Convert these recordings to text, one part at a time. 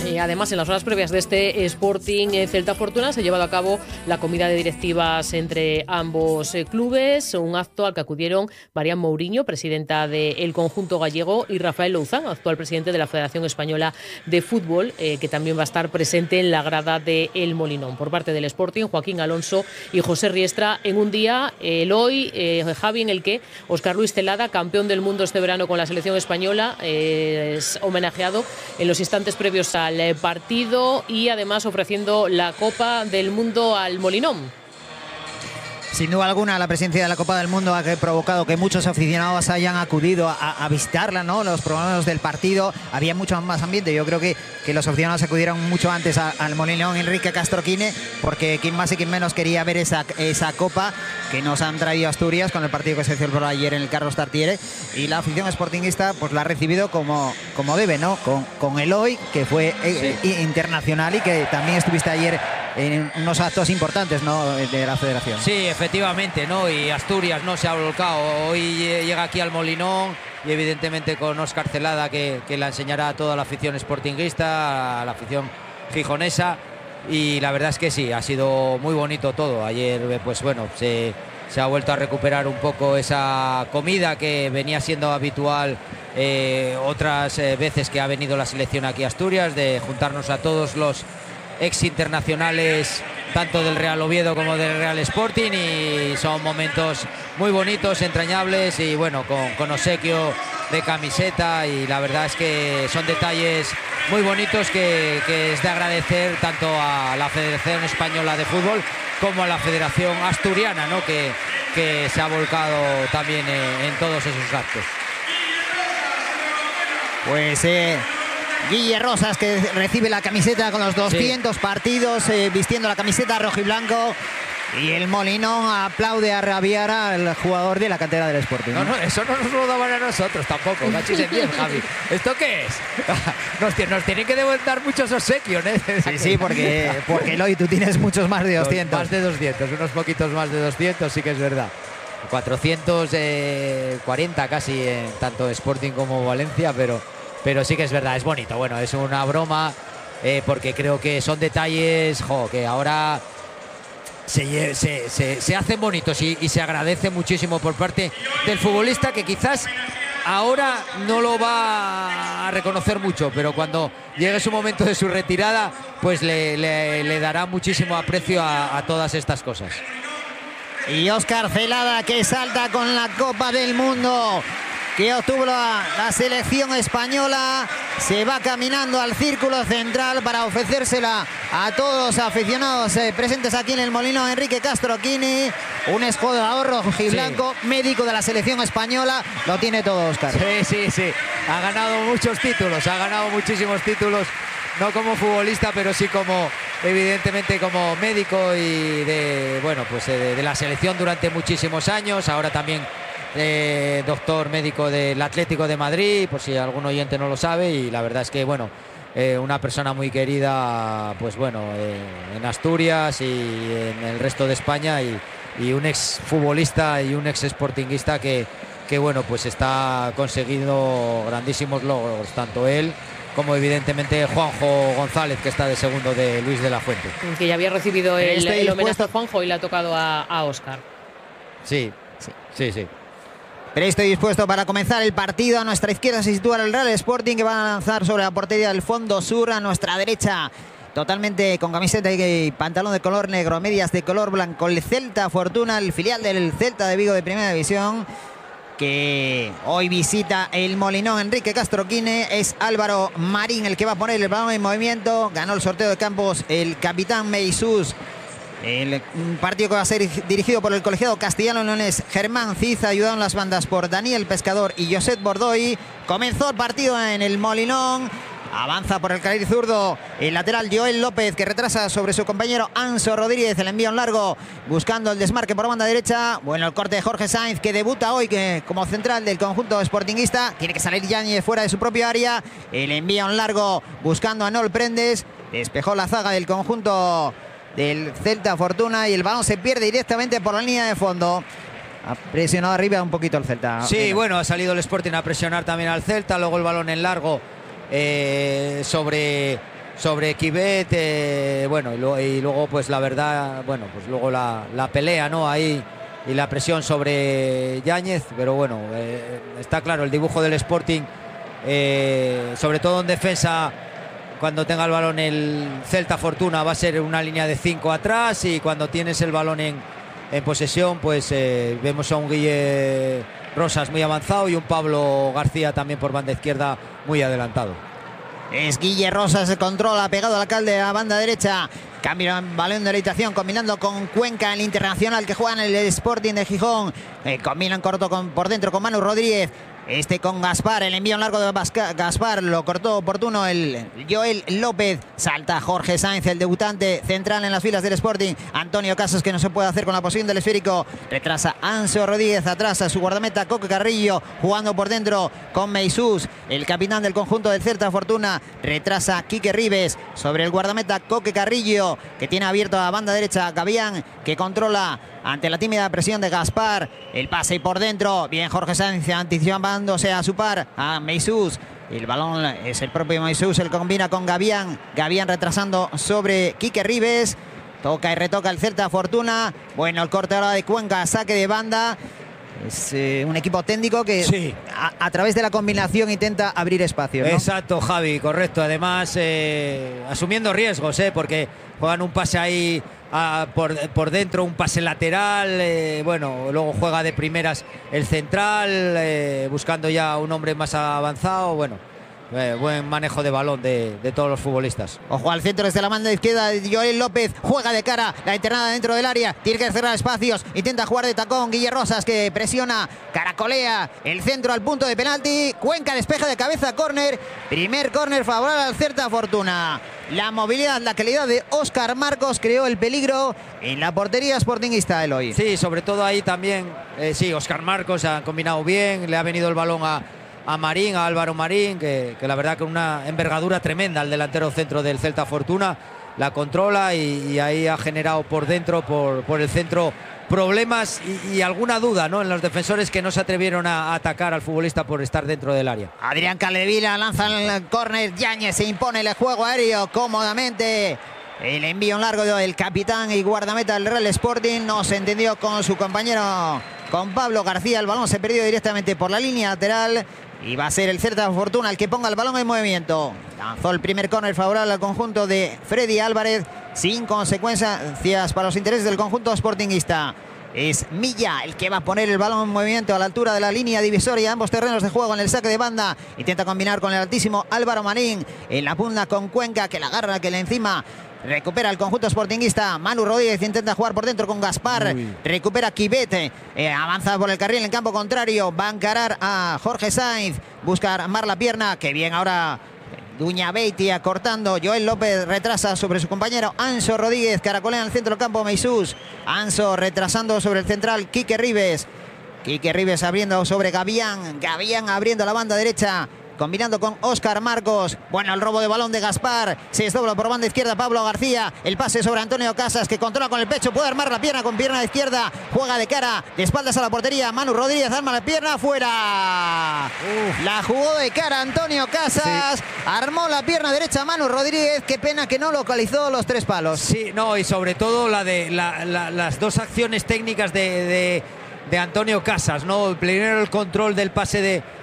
Además, en las horas previas de este Sporting Celta Fortuna se ha llevado a cabo la comida de directivas entre ambos clubes, un acto al que acudieron Marian Mourinho, presidenta del conjunto gallego, y Rafael Louzán, actual presidente de la Federación Española de Fútbol, que también va a estar presente en la grada de El Molinón. Por parte del Sporting, Joaquín Alonso y José Riestra, en un día, Javi, en el que Óscar Luis Celada, campeón del mundo este verano con la selección española, es homenajeado en los instantes previos al partido y además ofreciendo la Copa del Mundo al Molinón. Sin duda alguna, la presencia de la Copa del Mundo ha provocado que muchos aficionados hayan acudido a visitarla, ¿no? Los programas del partido, había mucho más ambiente. Yo creo que los aficionados acudieron mucho antes al Molinón Enrique Castroquine, porque quien más y quien menos quería ver esa Copa que nos han traído Asturias con el partido que se celebró ayer en el Carlos Tartiere, y la afición sportinguista pues la ha recibido como debe, ¿no? Con Eloy, que fue internacional y que también estuviste ayer en unos actos importantes, ¿no?, de la federación. Sí, efectivamente, ¿no? Y Asturias no se ha volcado. Hoy llega aquí al Molinón y evidentemente con Óscar Celada que la enseñará a toda la afición sportinguista, a la afición gijonesa, y la verdad es que sí, ha sido muy bonito todo. Ayer pues bueno, se ha vuelto a recuperar un poco esa comida que venía siendo habitual otras veces que ha venido la selección aquí a Asturias, de juntarnos a todos los ex internacionales tanto del Real Oviedo como del Real Sporting, y son momentos muy bonitos, entrañables, y bueno, con obsequio de camiseta, y la verdad es que son detalles muy bonitos que es de agradecer tanto a la Federación Española de Fútbol como a la Federación Asturiana, ¿no?, que se ha volcado también en todos esos actos. Pues Guille Rosas, que recibe la camiseta con los 200 partidos, vistiendo la camiseta rojo y blanco, y el Molinón aplaude a rabiar al jugador de la cantera del Sporting. No, eso no nos lo daban a nosotros tampoco, cachis en 10, Javi. ¿Esto qué es? Nos tienen que dar muchos obsequios, ¿eh? Sí, porque Eloy, tú tienes muchos más de 200. Más de 200, unos poquitos más de 200, sí que es verdad. 440 casi en tanto Sporting como Valencia, pero sí que es verdad, es bonito. Bueno, es una broma, porque creo que son detalles que ahora se hacen bonitos y se agradece muchísimo por parte del futbolista, que quizás ahora no lo va a reconocer mucho, pero cuando llegue su momento de su retirada, pues le dará muchísimo aprecio a todas estas cosas. Y Óscar Celada, que salta con la Copa del Mundo que obtuvo la selección española, se va caminando al círculo central para ofrecérsela a todos los aficionados presentes aquí en el Molinón. Enrique Castroquini, un jugador rojiblanco, médico de la selección española, lo tiene todo, Óscar. Sí, ha ganado muchos títulos, ha ganado muchísimos títulos, no como futbolista, pero sí como, evidentemente, como médico y de la selección durante muchísimos años. Ahora también doctor médico del Atlético de Madrid, por si algún oyente no lo sabe, y la verdad es que una persona muy querida, pues en Asturias y en el resto de España, y un ex futbolista y un ex sportinguista que pues está conseguido grandísimos logros, tanto él como evidentemente Juanjo González, que está de segundo de Luis de la Fuente, que ya había recibido el homenaje a Juanjo y le ha tocado a Óscar. Sí. Pero estoy dispuesto para comenzar el partido. A nuestra izquierda se sitúa el Real Sporting, que va a lanzar sobre la portería del fondo sur. A nuestra derecha, totalmente con camiseta y pantalón de color negro, medias de color blanco, el Celta Fortuna, el filial del Celta de Vigo de Primera División, que hoy visita el Molinón. Enrique Castroquine, es Álvaro Marín el que va a poner el balón en movimiento. Ganó el sorteo de campos el capitán Meisús. El partido que va a ser dirigido por el colegiado castellano-leonés Germán Cid, ayudado en las bandas por Daniel Pescador y Josep Bordoy. Comenzó el partido en el Molinón. Avanza por el carril zurdo el lateral Joel López, que retrasa sobre su compañero Anso Rodríguez. El envío en largo buscando el desmarque por banda derecha. Bueno, el corte de Jorge Sainz, que debuta hoy como central del conjunto sportinguista. Tiene que salir Yáñez fuera de su propia área. El envío en largo buscando a Nol Prendes. Despejó la zaga del conjunto del Celta Fortuna y el balón se pierde directamente por la línea de fondo. Ha presionado arriba un poquito el Celta. Sí, ha salido el Sporting a presionar también al Celta. Luego el balón en largo sobre sobre Kibet, bueno, y luego pues la verdad, bueno, pues luego la pelea, ¿no? Ahí, y la presión sobre Yáñez, pero bueno, está claro el dibujo del Sporting, sobre todo en defensa. Cuando tenga el balón el Celta Fortuna va a ser una línea de 5 atrás, y cuando tienes el balón en posesión, pues vemos a un Guille Rosas muy avanzado y un Pablo García también por banda izquierda muy adelantado. Es Guille Rosas, se controla, pegado al alcalde a la banda derecha. Cambio en balón de orientación, combinando con Cuenca, el internacional que juega en el Sporting de Gijón. Combinan corto por dentro con Manu Rodríguez. Con Gaspar, el envío en largo de Gaspar, lo cortó oportuno el Joel López. Salta Jorge Sainz, el debutante central en las filas del Sporting. Antonio Casas, que no se puede hacer con la posición del esférico. Retrasa Anso Rodríguez, atrás a su guardameta Coque Carrillo, jugando por dentro con Meisús, el capitán del conjunto del Celta Fortuna. Retrasa Quique Ribes sobre el guardameta Coque Carrillo, que tiene abierto a la banda derecha Gavián, que controla ante la tímida presión de Gaspar. El pase y por dentro. Bien Jorge Sánchez anticipándose a su par, a Meisús. El balón es el propio Meisús, el combina con Gavián. Gavián retrasando sobre Quique Ribes. Toca y retoca el Celta Fortuna. Bueno, el corte ahora de Cuenca, saque de banda. Es un equipo técnico que sí, a través de la combinación intenta abrir espacio, ¿no? Exacto, Javi, correcto. Además, asumiendo riesgos, porque juegan un pase ahí por dentro, un pase lateral. Bueno, luego juega de primeras el central, buscando ya un hombre más avanzado. Bueno, buen manejo de balón de todos los futbolistas. Ojo al centro desde la banda izquierda de Joel López, juega de cara, la internada dentro del área, tiene que cerrar espacios, intenta jugar de tacón Guille Rosas, que presiona, caracolea el centro al punto de penalti. Cuenca despeja de cabeza, córner, primer córner favorable al Celta Fortuna. La movilidad, la calidad de Óscar Marcos creó el peligro en la portería sportinguista, Eloy. Sí, sobre todo ahí también, sí, Óscar Marcos ha combinado bien, le ha venido el balón a Marín, a Álvaro Marín, que la verdad con una envergadura tremenda el delantero centro del Celta Fortuna, la controla y ahí ha generado por dentro, por el centro, problemas y alguna duda, ¿no?, en los defensores, que no se atrevieron a atacar al futbolista por estar dentro del área. Adrián Caldevila lanza el córner, Yáñez se impone el juego aéreo cómodamente. El envío en largo del capitán y guardameta del Real Sporting no se entendió con su compañero, con Pablo García. El balón se perdió directamente por la línea lateral y va a ser el Celta Fortuna el que ponga el balón en movimiento. Lanzó el primer córner favorable al conjunto de Freddy Álvarez, sin consecuencias para los intereses del conjunto sportinguista. Es Milla el que va a poner el balón en movimiento a la altura de la línea divisoria, ambos terrenos de juego en el saque de banda. Intenta combinar con el altísimo Álvaro Marín en la punta con Cuenca, que la agarra, que le encima. Recupera el conjunto sportinguista. Manu Rodríguez intenta jugar por dentro con Gaspar. Recupera Kibet. Avanza por el carril en campo contrario. Va a encarar a Jorge Sainz. Busca armar la pierna. Que bien ahora Duñabeitia cortando. Joel López retrasa sobre su compañero Anso Rodríguez. Caracolea en el centro del campo Meisús. Anso retrasando sobre el central Quique Ribes. Quique Ribes abriendo sobre Gavián. Gavián abriendo la banda derecha, combinando con Óscar Marcos. Bueno, el robo de balón de Gaspar. Se desdobla por banda izquierda Pablo García. El pase sobre Antonio Casas, que controla con el pecho. Puede armar la pierna con pierna izquierda. Juega de cara, de espaldas a la portería. Manu Rodríguez arma la pierna, fuera. La jugó de cara Antonio Casas. Sí. Armó la pierna derecha Manu Rodríguez. Qué pena que no localizó los tres palos. Sí, no, y sobre todo las dos acciones técnicas de Antonio Casas, ¿no? Primero el control del pase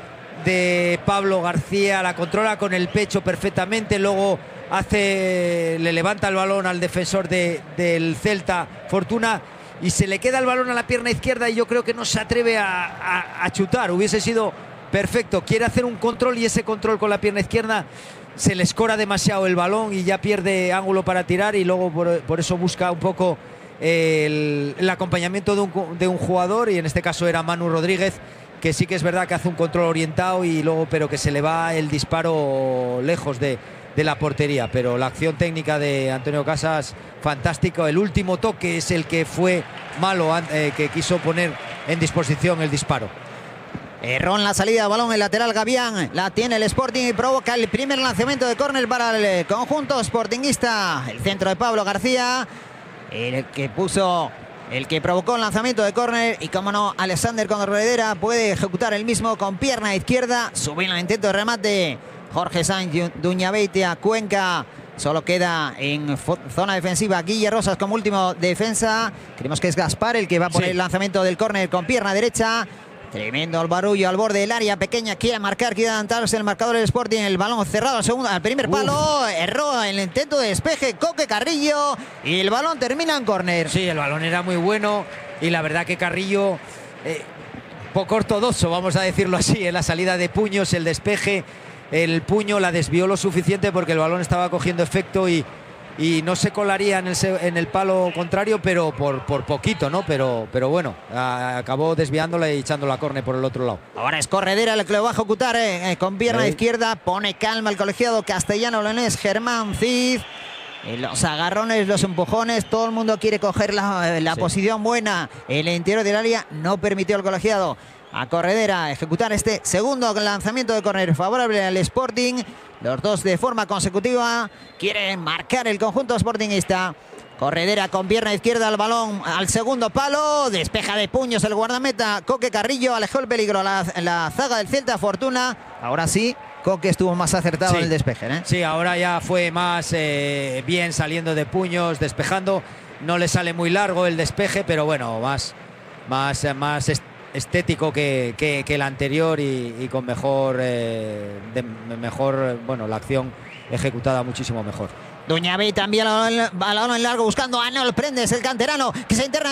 de Pablo García, la controla con el pecho perfectamente, luego le levanta el balón al defensor del Celta Fortuna y se le queda el balón a la pierna izquierda, y yo creo que no se atreve a chutar. Hubiese sido perfecto, quiere hacer un control y ese control con la pierna izquierda se le escora demasiado el balón y ya pierde ángulo para tirar, y luego por eso busca un poco el acompañamiento de un jugador, y en este caso era Manu Rodríguez, que sí que es verdad que hace un control orientado y luego, pero que se le va el disparo lejos de la portería. Pero la acción técnica de Antonio Casas, fantástico. El último toque es el que fue malo, que quiso poner en disposición el disparo. Erró en la salida de balón el lateral Gavián. La tiene el Sporting y provoca el primer lanzamiento de córner para el conjunto sportinguista. El centro de Pablo García, el que provocó el lanzamiento de córner, y como no, Alexander Corredera puede ejecutar el mismo con pierna izquierda. Sube en el intento de remate Jorge Sainz, Duñabeitia, Cuenca. Solo queda en zona defensiva Guille Rosas como último defensa. Creemos que es Gaspar el que va a poner el lanzamiento del córner con pierna derecha. Tremendo el barullo al borde del área pequeña. Quiere marcar, quiere adelantarse el marcador del Sporting. El balón cerrado al primer palo. Erró en el intento de despeje Coque Carrillo. Y el balón termina en córner. Sí, el balón era muy bueno. Y la verdad que Carrillo, poco ortodoxo, vamos a decirlo así, en la salida de puños, el despeje. El puño la desvió lo suficiente porque el balón estaba cogiendo efecto y no se colaría en el palo contrario, pero por poquito, ¿no? Pero bueno, acabó desviándola y echándola a córner por el otro lado. Ahora es Corredera el que lo va a ejecutar con pierna izquierda. Pone calma el colegiado castellano-leonés Germán Cid. Los agarrones, los empujones, todo el mundo quiere coger la posición buena. El interior del área no permitió al colegiado a Corredera ejecutar este segundo lanzamiento de córner favorable al Sporting. Los dos de forma consecutiva quieren marcar el conjunto sportingista. Corredera con pierna izquierda al balón al segundo palo. Despeja de puños el guardameta Coque Carrillo. Alejó el peligro la zaga del Celta. Fortuna. Ahora sí, Coque estuvo más acertado en el despeje, ¿eh? Sí, ahora ya fue más bien saliendo de puños, despejando. No le sale muy largo el despeje, pero bueno, más estético que el anterior y con mejor, bueno, la acción ejecutada muchísimo mejor. Duñavé también balón en largo buscando a Anol Prendes, el canterano que se interna